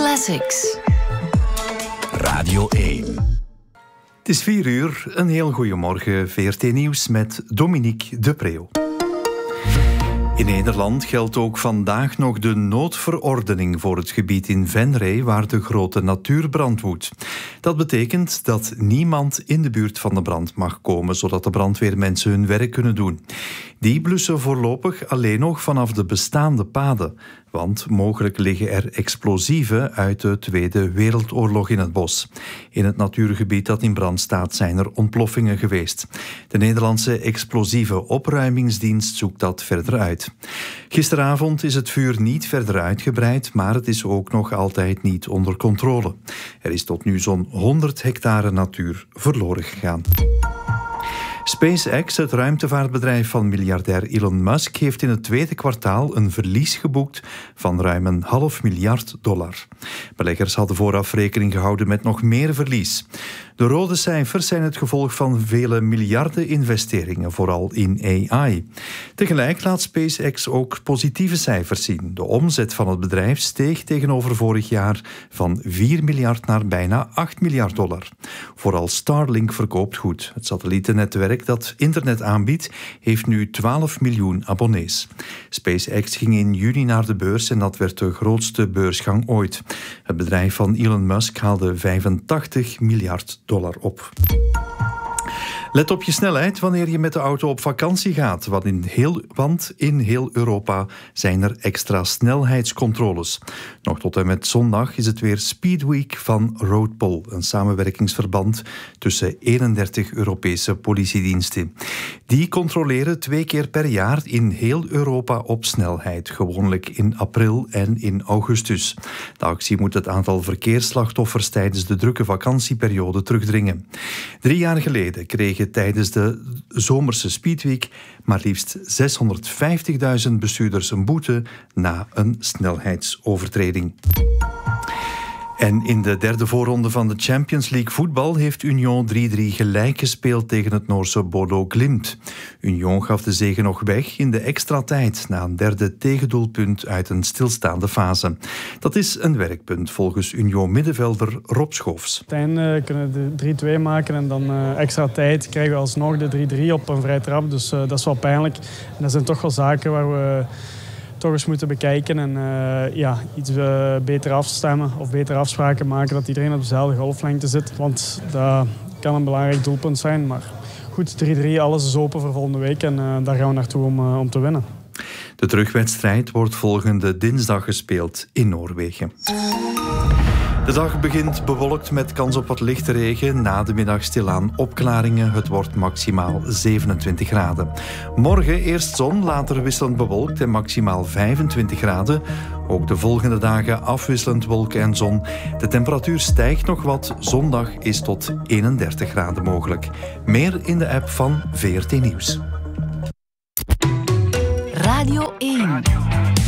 Classics. Radio 1. Het is 4:00, een heel goeiemorgen. VRT Nieuws met Dominique de Preeuw. In Nederland geldt ook vandaag nog de noodverordening voor het gebied in Venray waar de grote natuurbrand woedt. Dat betekent dat niemand in de buurt van de brand mag komen, zodat de brandweermensen hun werk kunnen doen. Die blussen voorlopig alleen nog vanaf de bestaande paden, want mogelijk liggen er explosieven uit de Tweede Wereldoorlog in het bos. In het natuurgebied dat in brand staat zijn er ontploffingen geweest. De Nederlandse explosieve opruimingsdienst zoekt dat verder uit. Gisteravond is het vuur niet verder uitgebreid, maar het is ook nog altijd niet onder controle. Er is tot nu zo'n 100 hectare natuur verloren gegaan. SpaceX, het ruimtevaartbedrijf van miljardair Elon Musk, heeft in het tweede kwartaal een verlies geboekt van ruim $500 miljard. Beleggers hadden vooraf rekening gehouden met nog meer verlies. De rode cijfers zijn het gevolg van vele miljarden investeringen, vooral in AI. Tegelijk laat SpaceX ook positieve cijfers zien. De omzet van het bedrijf steeg tegenover vorig jaar van 4 miljard naar bijna $8 miljard. Vooral Starlink verkoopt goed. Het satellietennetwerk dat internet aanbiedt, heeft nu 12 miljoen abonnees. SpaceX ging in juni naar de beurs en dat werd de grootste beursgang ooit. Het bedrijf van Elon Musk haalde $85 miljard op. Let op je snelheid wanneer je met de auto op vakantie gaat, want in heel Europa zijn er extra snelheidscontroles. Nog tot en met zondag is het weer Speedweek van Roadpol, een samenwerkingsverband tussen 31 Europese politiediensten. Die controleren 2 keer per jaar in heel Europa op snelheid, gewoonlijk in april en in augustus. De actie moet het aantal verkeersslachtoffers tijdens de drukke vakantieperiode terugdringen. 3 jaar geleden kregen tijdens de zomerse Speedweek maar liefst 650.000 bestuurders een boete na een snelheidsovertreding. En in de derde voorronde van de Champions League voetbal heeft Union 3-3 gelijk gespeeld tegen het Noorse Bodo Glimt. Union gaf de zege nog weg in de extra tijd na een derde tegendoelpunt uit een stilstaande fase. Dat is een werkpunt volgens Union-middenvelder Rob Schoofs. Uiteindelijk kunnen we de 3-2 maken en dan extra tijd krijgen we alsnog de 3-3 op een vrije trap. Dus dat is wel pijnlijk. En dat zijn toch wel zaken waar we toch eens moeten bekijken en iets beter afstemmen of betere afspraken maken dat iedereen op dezelfde golflengte zit. Want dat kan een belangrijk doelpunt zijn. Maar goed, 3-3, alles is open voor volgende week en daar gaan we naartoe om te winnen. De terugwedstrijd wordt volgende dinsdag gespeeld in Noorwegen. De dag begint bewolkt met kans op wat lichte regen. Na de middag stilaan opklaringen. Het wordt maximaal 27 graden. Morgen eerst zon, later wisselend bewolkt en maximaal 25 graden. Ook de volgende dagen afwisselend wolken en zon. De temperatuur stijgt nog wat. Zondag is tot 31 graden mogelijk. Meer in de app van VRT Nieuws. Radio 1.